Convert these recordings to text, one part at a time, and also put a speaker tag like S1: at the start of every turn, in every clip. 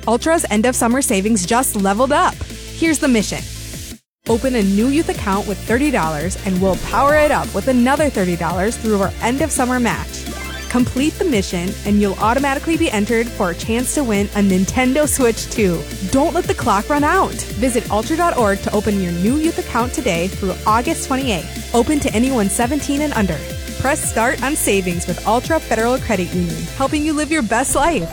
S1: Ultra's end of summer savings just leveled up. Here's the mission. Open a new youth account with $30 and we'll power it up with another $30 through our end of summer match. Complete the mission and you'll automatically be entered for a chance to win a Nintendo Switch 2. Don't let the clock run out. Visit Ultra.org to open your new youth account today through August 28th. Open to anyone 17 and under. Press start on savings with Ultra Federal Credit Union, helping you live your best life.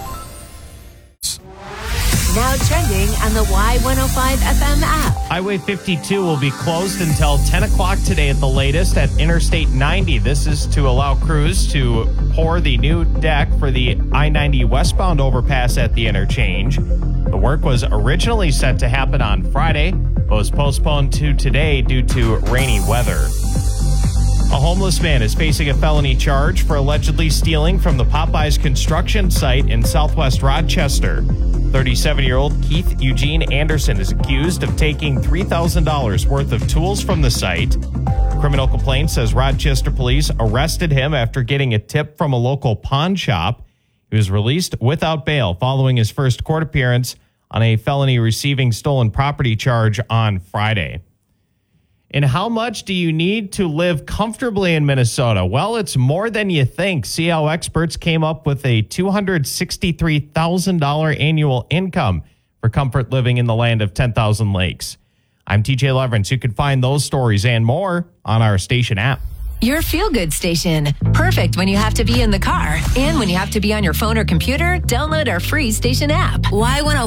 S2: Now trending on the Y105 FM app.
S3: Highway 52 will be closed until 10 o'clock today at the latest at Interstate 90. This is to allow crews to pour the new deck for the I-90 westbound overpass at the interchange. The work was originally set to happen on Friday, but was postponed to today due to rainy weather. A homeless man is facing a felony charge for allegedly stealing from the Popeyes construction site in southwest Rochester. 37-year-old Keith Eugene Anderson is accused of taking $3,000 worth of tools from the site. Criminal complaint says Rochester police arrested him after getting a tip from a local pawn shop. He was released without bail following his first court appearance on a felony receiving stolen property charge on Friday. And how much do you need to live comfortably in Minnesota? Well, it's more than you think. See how experts came up with a $263,000 annual income for comfort living in the land of 10,000 lakes. I'm TJ Leverance. You can find those stories and more on our station app.
S2: Your feel-good station. Perfect when you have to be in the car. And when you have to be on your phone or computer, download our free station app. Y105.